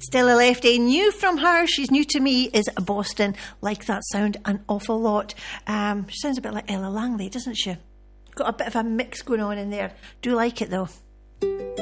Stella Lefty, new from her, she's new to me, is Boston. Like that sound an awful lot. She sounds a bit like Ella Langley, doesn't she? Got a bit of a mix going on in there. Do like it though.